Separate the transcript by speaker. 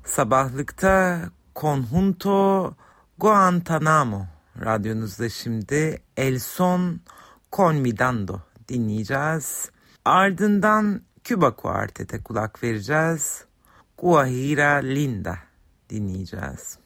Speaker 1: Sabahlıkta Conjunto Guantanamo radyonuzda şimdi El Son Convidando dinleyeceğiz. Ardından Küba Kuartet'e kulak vereceğiz. Guajira Linda dinleyeceğiz.